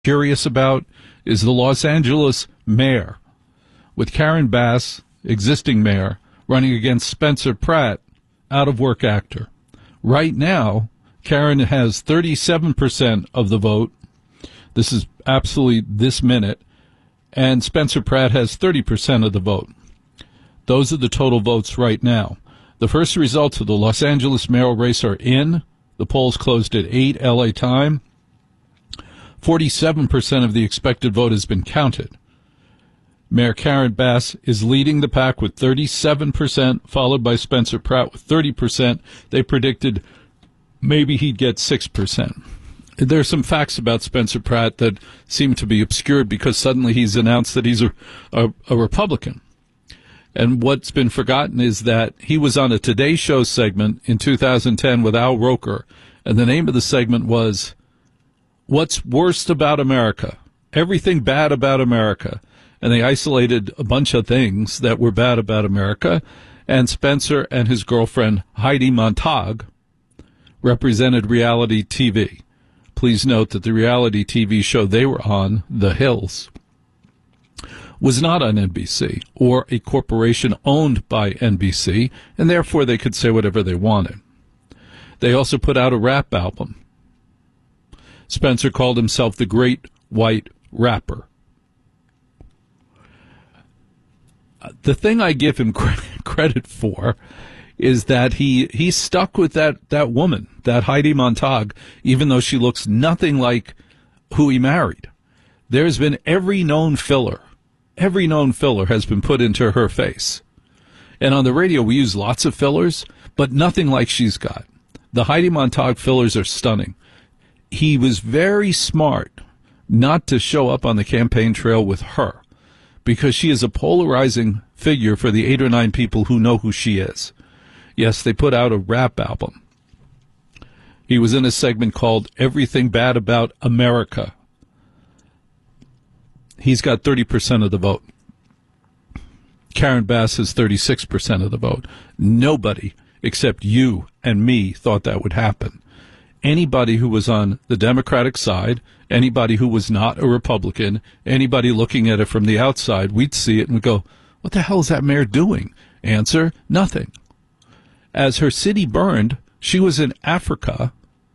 curious about is the Los Angeles mayor, with Karen Bass, existing mayor, running against Spencer Pratt, out-of-work actor. Right now, Karen has 37% of the vote. This is absolutely this minute. And Spencer Pratt has 30% of the vote. Those are the total votes right now. The first results of the Los Angeles mayoral race are in. The polls closed at 8 L.A. time. 47% of the expected vote has been counted. Mayor Karen Bass is leading the pack with 37%, followed by Spencer Pratt with 30%. They predicted maybe he'd get 6%. There are some facts about Spencer Pratt that seem to be obscured because suddenly he's announced that he's a Republican. And what's been forgotten is that he was on a Today Show segment in 2010 with Al Roker, and the name of the segment was What's Worst About America? Everything Bad About America. And they isolated a bunch of things that were bad about America, and Spencer and his girlfriend Heidi Montag represented reality TV. Please note that the reality TV show they were on, The Hills, was not on NBC or a corporation owned by NBC, and therefore they could say whatever they wanted. They also put out a rap album. Spencer called himself the Great White Rapper. The thing I give him credit for is that he stuck with that woman, that Heidi Montag, even though she looks nothing like who he married. There's been every known filler has been put into her face. And on the radio, we use lots of fillers, but nothing like she's got. The Heidi Montag fillers are stunning. He was very smart not to show up on the campaign trail with her, because she is a polarizing figure for the 8 or 9 people who know who she is. Yes, they put out a rap album. He was in a segment called Everything Bad About America. He's got 30% of the vote. Karen Bass has 36% of the vote. Nobody except you and me thought that would happen. Anybody who was on the Democratic side, anybody who was not a Republican, anybody looking at it from the outside, we'd see it and we'd go, what the hell is that mayor doing? Answer, nothing. As her city burned, she was in Africa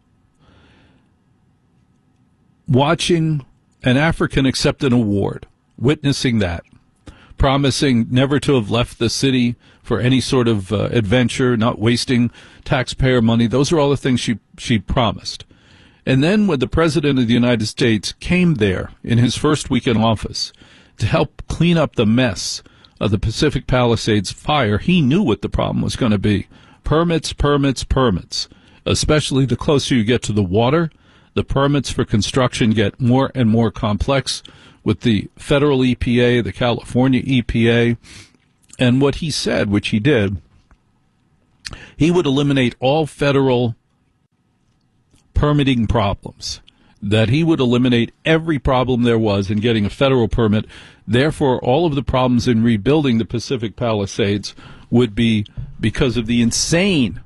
watching an African accept an award, witnessing that, promising never to have left the city for any sort of adventure, not wasting taxpayer money. Those are all the things she promised. And then when the President of the United States came there in his first week in office to help clean up the mess of the Pacific Palisades fire, he knew what the problem was going to be. Permits, permits, permits. Especially the closer you get to the water, the permits for construction get more and more complex with the federal EPA, the California EPA. And what he said, which he did, he would eliminate all federal permitting problems, that he would eliminate every problem there was in getting a federal permit. Therefore, all of the problems in rebuilding the Pacific Palisades would be because of the insane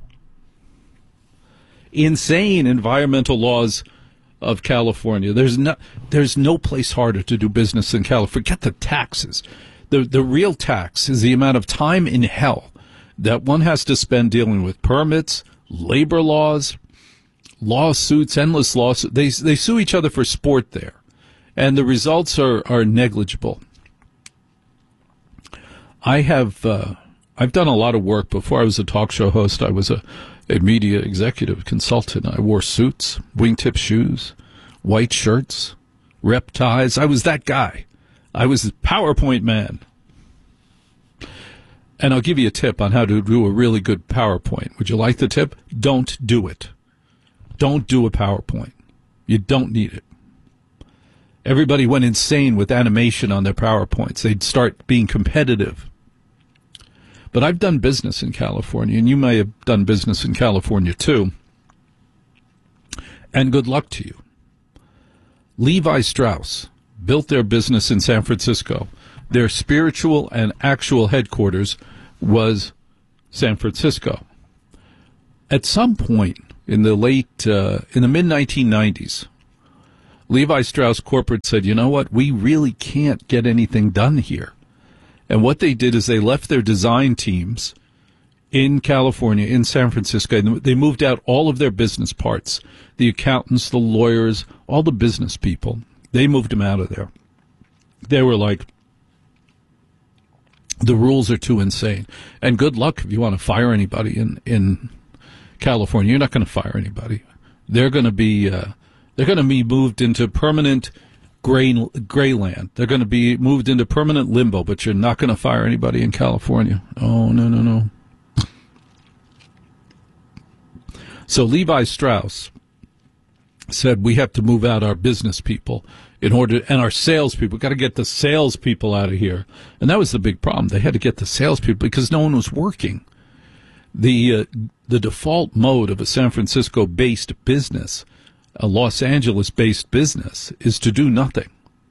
environmental laws of California. There's no place harder to do business than California. Forget the taxes. The real tax is the amount of time in hell that one has to spend dealing with permits, labor laws, lawsuits, endless lawsuits. They sue each other for sport there, and the results are negligible. I've done a lot of work. Before I was a talk show host, I was a media executive consultant. I wore suits, wingtip shoes, white shirts, rep ties. I was that guy. I was the PowerPoint man. And I'll give you a tip on how to do a really good PowerPoint. Would you like the tip? Don't do it. Don't do a PowerPoint. You don't need it. Everybody went insane with animation on their PowerPoints. They'd start being competitive. But I've done business in California, and you may have done business in California too. And good luck to you. Levi Strauss built their business in San Francisco. Their spiritual and actual headquarters was San Francisco. At some point in the mid-1990s, Levi Strauss Corporate said, you know what, we really can't get anything done here. And what they did is they left their design teams in California, in San Francisco, and they moved out all of their business parts, the accountants, the lawyers, all the business people. They moved them out of there. They were like, the rules are too insane. And good luck if you want to fire anybody in California. You're not going to fire anybody. They're going to be moved into permanent gray land. They're going to be moved into permanent limbo, but you're not going to fire anybody in California. Oh, no. So Levi Strauss said, we have to move out our business people and our salespeople. We've got to get the salespeople out of here. And that was the big problem. They had to get the salespeople because no one was working. The default mode of a San Francisco-based business, a Los Angeles-based business, is to do nothing.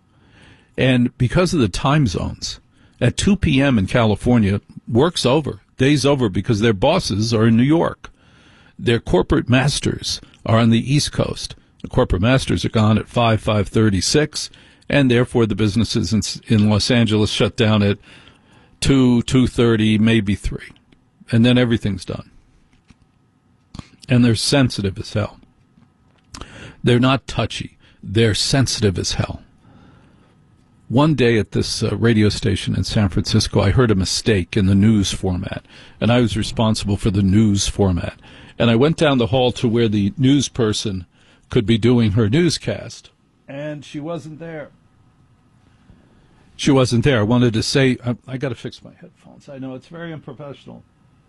And because of the time zones, at 2 p.m. in California, work's over, day's over, because their bosses are in New York. Their corporate masters are on the East Coast. The corporate masters are gone at 5:30, 6, and therefore the businesses in Los Angeles shut down at 2:30, maybe 3. And then everything's done. And they're sensitive as hell. They're not touchy. They're sensitive as hell. One day at this radio station in San Francisco, I heard a mistake in the news format, and I was responsible for the news format. And I went down the hall to where the news person could be doing her newscast, and she wasn't there. She wasn't there. I wanted to say, I got to fix my headphones. I know it's very unprofessional.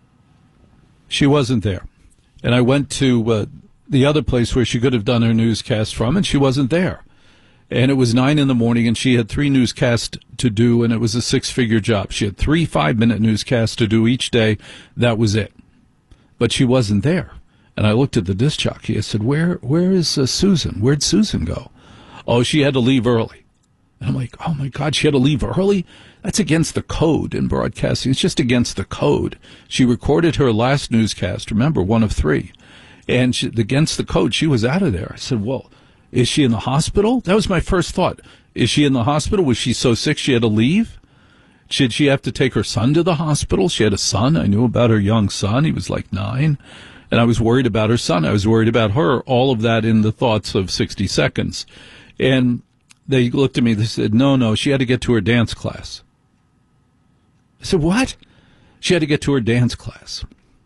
She wasn't there. And I went to the other place where she could have done her newscast from, and she wasn't there. And it was 9 a.m, and she had 3 newscasts to do, and it was a 6-figure job. She had 3 5-minute newscasts to do each day. That was it. But she wasn't there. And I looked at the disc jockey. I said, where is Susan? Where'd Susan go? Oh, she had to leave early. And I'm like, oh, my God, she had to leave early? That's against the code in broadcasting. It's just against the code. She recorded her last newscast, remember, 1 of 3. And against the code, she was out of there. I said, well, is she in the hospital? That was my first thought. Is she in the hospital? Was she so sick she had to leave? Should she have to take her son to the hospital? She had a son. I knew about her young son. He was like 9. And I was worried about her son. I was worried about her. All of that in the thoughts of 60 seconds. And they looked at me. They said, no, she had to get to her dance class. I said, what? She had to get to her dance class.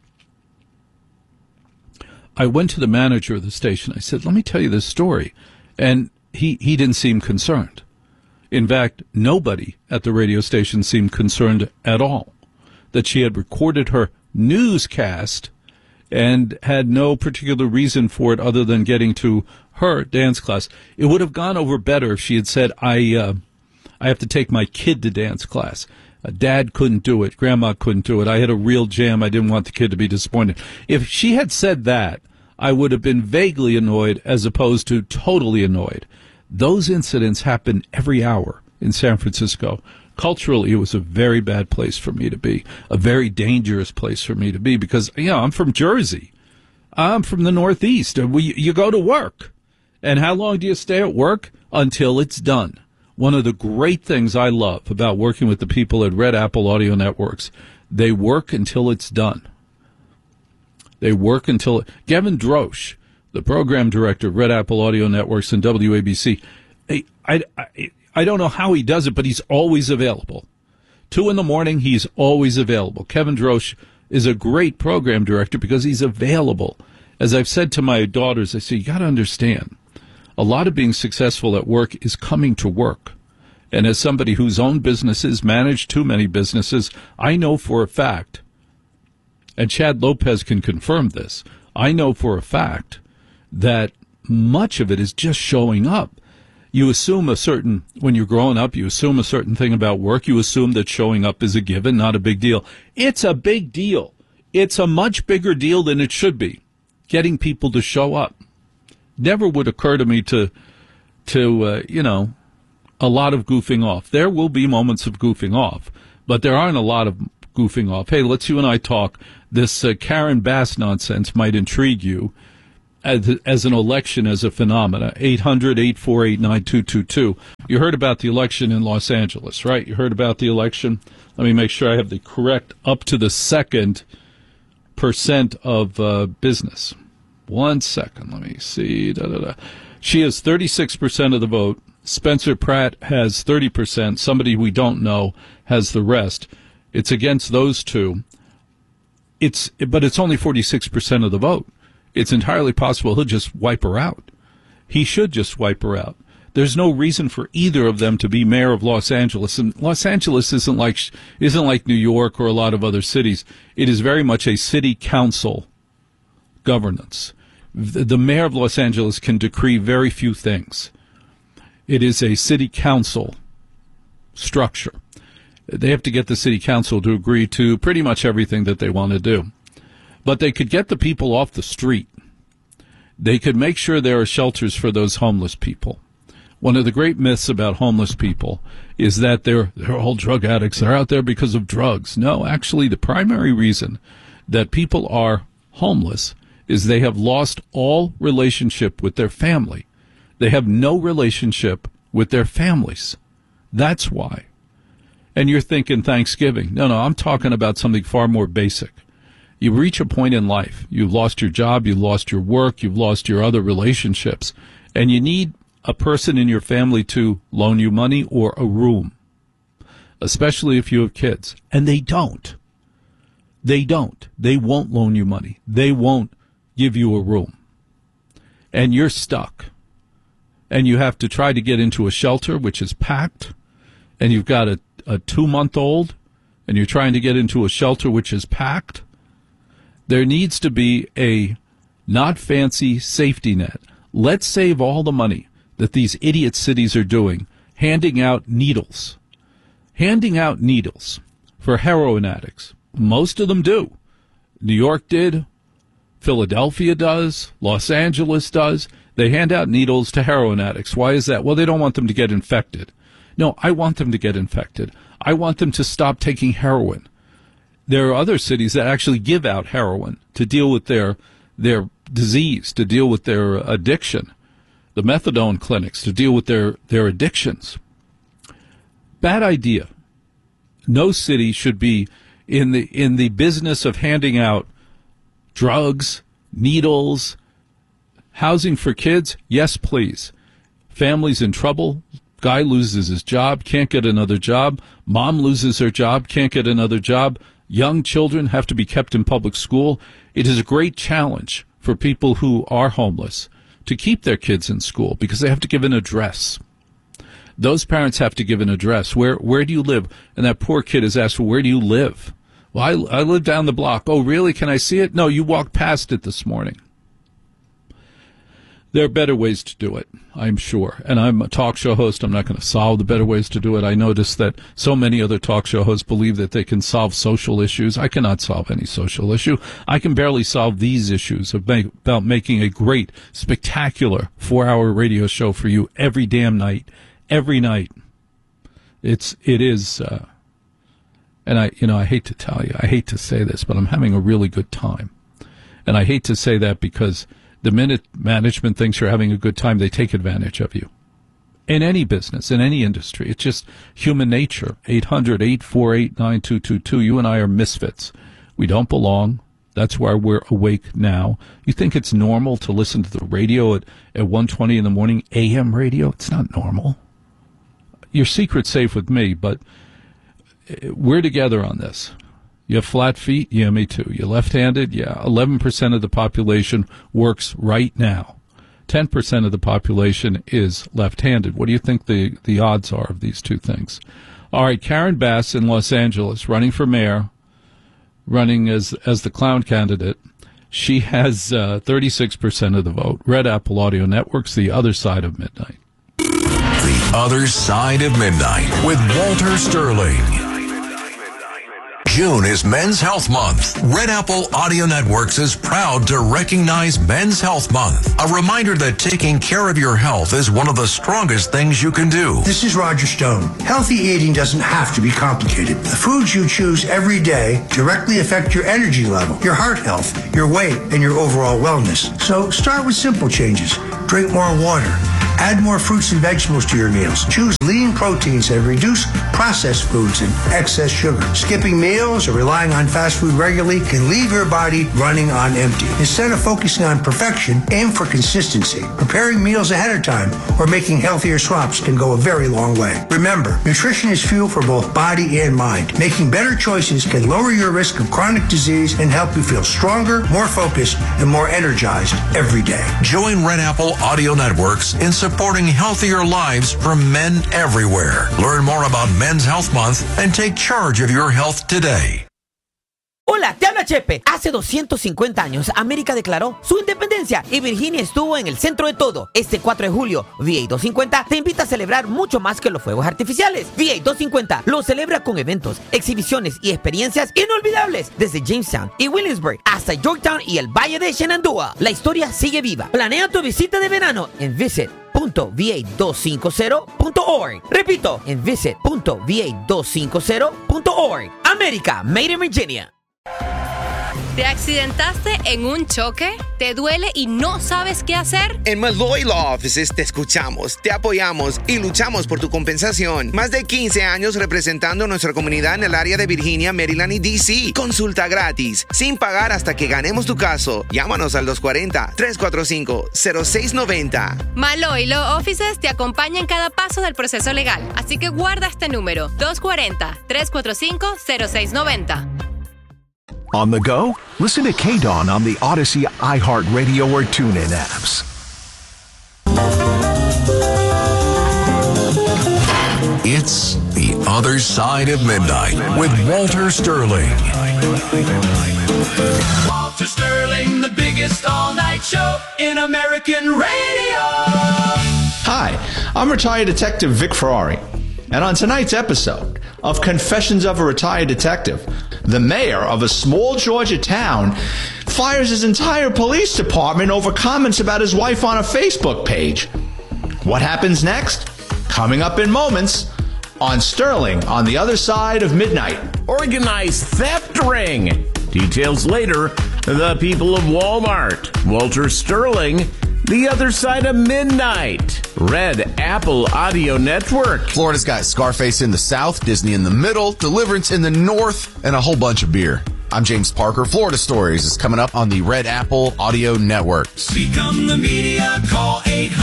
I went to the manager of the station. I said, let me tell you this story. And he didn't seem concerned. In fact, nobody at the radio station seemed concerned at all that she had recorded her newscast and had no particular reason for it other than getting to her dance class. It would have gone over better if she had said, I have to take my kid to dance class. Dad couldn't do it. Grandma couldn't do it. I had a real jam. I didn't want the kid to be disappointed. If she had said that, I would have been vaguely annoyed as opposed to totally annoyed. Those incidents happen every hour in San Francisco. Culturally, it was a very bad place for me to be, a very dangerous place for me to be because, I'm from Jersey. I'm from the Northeast. You go to work. And how long do you stay at work? Until it's done. One of the great things I love about working with the people at Red Apple Audio Networks, they work until it's done. They work until... Gavin Drosch, the program director of Red Apple Audio Networks and WABC, I don't know how he does it, but he's always available. 2 a.m, he's always available. Kevin Drosch is a great program director because he's available. As I've said to my daughters, I say, you got to understand, a lot of being successful at work is coming to work. And as somebody whose own businesses, managed too many businesses, I know for a fact, and Chad Lopez can confirm this, I know for a fact that much of it is just showing up. You assume when you're growing up, you assume a certain thing about work. You assume that showing up is a given, not a big deal. It's a big deal. It's a much bigger deal than it should be, getting people to show up. Never would occur to me to a lot of goofing off. There will be moments of goofing off, but there aren't a lot of goofing off. Hey, let's you and I talk. This Karen Bass nonsense might intrigue you. as an election, as a phenomena. 800-848-9222. You heard about the election in Los Angeles, right? You heard about the election. Let me make sure I have the correct up to the second % of business. 1 second. Let me see. She has 36% of the vote. Spencer Pratt has 30%. Somebody we don't know has the rest. It's against those two. But it's only 46% of the vote. It's entirely possible he'll just wipe her out. He should just wipe her out. There's no reason for either of them to be mayor of Los Angeles. And Los Angeles isn't like New York or a lot of other cities. It is very much a city council governance. The mayor of Los Angeles can decree very few things. It is a city council structure. They have to get the city council to agree to pretty much everything that they want to do. But they could get the people off the street. They could make sure there are shelters for those homeless people. One of the great myths about homeless people is that they're all drug addicts. They're out there because of drugs. No, actually, the primary reason that people are homeless is they have lost all relationship with their family. They have no relationship with their families. That's why. And you're thinking Thanksgiving. No, I'm talking about something far more basic. You reach a point in life. You've lost your job. You've lost your work. You've lost your other relationships. And you need a person in your family to loan you money or a room, especially if you have kids. And they don't. They don't. They won't loan you money. They won't give you a room. And you're stuck. And you have to try to get into a shelter, which is packed. And you've got a 2-month-old, and you're trying to get into a shelter which is packed. There needs to be a not fancy safety net. Let's save all the money that these idiot cities are doing, handing out needles for heroin addicts. Most of them do. New York did. Philadelphia does. Los Angeles does. They hand out needles to heroin addicts. Why is that? Well, they don't want them to get infected. No, I want them to get infected. I want them to stop taking heroin. There are other cities that actually give out heroin to deal with their disease, to deal with their addiction. The methadone clinics to deal with their addictions. Bad idea. No city should be in the business of handing out drugs, needles, housing for kids. Yes, please. Families in trouble. Guy loses his job, can't get another job. Mom loses her job, can't get another job. Young children have to be kept in public school. It is a great challenge for people who are homeless to keep their kids in school because they have to give an address. Those parents have to give an address. Where do you live? And that poor kid is asked, well, where do you live? Well, I live down the block. Oh, really? Can I see it? No, you walked past it this morning. There are better ways to do it, I'm sure. And I'm a talk show host. I'm not going to solve the better ways to do it. I notice that so many other talk show hosts believe that they can solve social issues. I cannot solve any social issue. I can barely solve these issues about making a great, spectacular 4-hour radio show for you every damn night, every night. It is, and I hate to tell you, I hate to say this, but I'm having a really good time. And I hate to say that because the minute management thinks you're having a good time, they take advantage of you. In any business, in any industry. It's just human nature. 800-848-9222. You and I are misfits. We don't belong. That's why we're awake now. You think it's normal to listen to the radio at 1:20 in the morning, AM radio? It's not normal. Your secret's safe with me, but we're together on this. You have flat feet? Yeah, me too. You're left-handed? Yeah. 11% of the population works right now. 10% of the population is left-handed. What do you think the odds are of these two things? All right, Karen Bass in Los Angeles, running for mayor, running as the clown candidate. She has 36% of the vote. Red Apple Audio Network's The Other Side of Midnight. The Other Side of Midnight with Walter Sterling. June is Men's Health Month. Red Apple Audio Networks is proud to recognize Men's Health Month. A reminder that taking care of your health is one of the strongest things you can do. This is Roger Stone. Healthy eating doesn't have to be complicated. The foods you choose every day directly affect your energy level, your heart health, your weight, and your overall wellness. So start with simple changes. Drink more water. Add more fruits and vegetables to your meals. Choose lean proteins and reduce processed foods and excess sugar. Skipping meals or relying on fast food regularly can leave your body running on empty. Instead of focusing on perfection, aim for consistency. Preparing meals ahead of time or making healthier swaps can go a very long way. Remember, nutrition is fuel for both body and mind. Making better choices can lower your risk of chronic disease and help you feel stronger, more focused, and more energized every day. Join Red Apple Audio Networks in supporting healthier lives for men everywhere. Learn more about Men's Health Month and take charge of your health today. Hola, te habla Chepe. Hace 250 años, América declaró su independencia y Virginia estuvo en el centro de todo. Este 4 de julio, VA 250 te invita a celebrar mucho más que los fuegos artificiales. VA 250 lo celebra con eventos, exhibiciones y experiencias inolvidables desde Jamestown y Williamsburg hasta Yorktown y el Valle de Shenandoah. La historia sigue viva. Planea tu visita de verano en visit.va250.org. Repito, en visit.va250.org. América, Made in Virginia. ¿Te accidentaste en un choque? ¿Te duele y no sabes qué hacer? En Malloy Law Offices te escuchamos, te apoyamos y luchamos por tu compensación. Más de 15 años representando a nuestra comunidad en el área de Virginia, Maryland y D.C. Consulta gratis, sin pagar hasta que ganemos tu caso. Llámanos al 240-345-0690. Malloy Law Offices te acompaña en cada paso del proceso legal. Así que guarda este número, 240-345-0690. On the go? Listen to K-Dawn on the Odyssey, iHeartRadio, or TuneIn apps. It's The Other Side of Midnight with Walter Sterling. Walter Sterling, the biggest all-night show in American radio. Hi, I'm retired detective Vic Ferrari, and on tonight's episode of Confessions of a Retired Detective, the mayor of a small Georgia town fires his entire police department over comments about his wife on a Facebook page. What happens next? Coming up in moments on Sterling on the Other Side of Midnight. Organized theft ring. Details later. The people of Walmart. Walter Sterling. The Other Side of Midnight. Red Apple Audio Network. Florida's got Scarface in the south, Disney in the middle, Deliverance in the north, and a whole bunch of beer. I'm James Parker. Florida Stories is coming up on the Red Apple Audio Network. Become the media. Call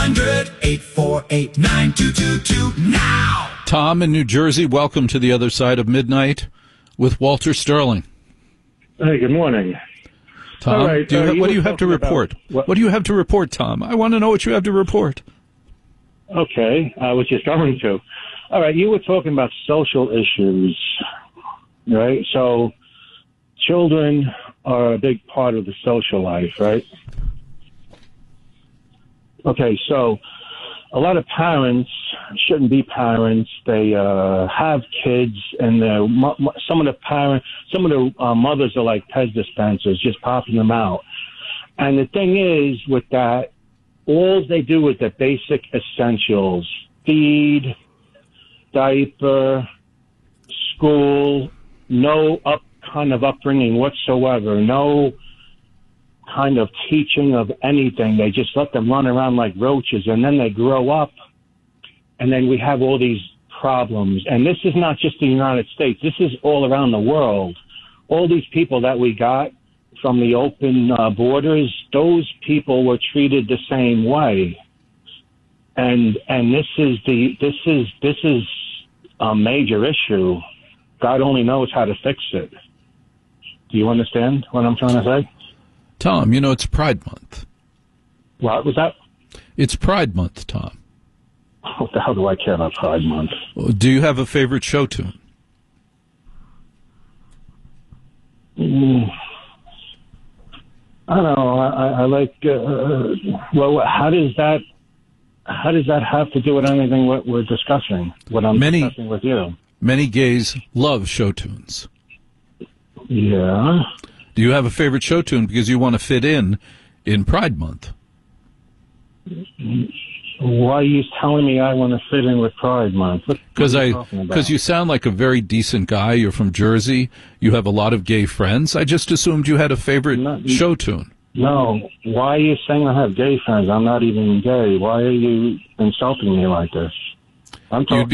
800-848-9222 now. Tom in New Jersey, welcome to the Other Side of Midnight with Walter Sterling. Hey, good morning. Tom, all right, what do you have to report? What do you have to report, Tom? I want to know what you have to report. Okay, I was just going to. All right, you were talking about social issues, right? So children are a big part of the social life, right? Okay, so a lot of parents shouldn't be parents. They have kids, and some of the mothers are like Pez dispensers, just popping them out. And the thing is, with that, all they do is the basic essentials: feed, diaper, school, no kind of upbringing whatsoever, no kind of teaching of anything. They just let them run around like roaches, and then they grow up, and then we have all these problems. And this is not just the United States. This is all around the world. All these people that we got from the open borders, those people were treated the same way. And this is a major issue. God only knows how to fix it. Do you understand what I'm trying to say? Tom, you know it's Pride Month. What was that? It's Pride Month, Tom. What the hell do I care about Pride Month? Do you have a favorite show tune? I don't know. I like. Well, how does that have to do with anything what we're discussing? What I'm discussing with you? Many gays love show tunes. Yeah. Do you have a favorite show tune because you want to fit in Pride Month? Why are you telling me I want to fit in with Pride Month? Because you sound like a very decent guy. You're from Jersey. You have a lot of gay friends. I just assumed you had a favorite show tune. No. Why are you saying I have gay friends? I'm not even gay. Why are you insulting me like this? I'm talking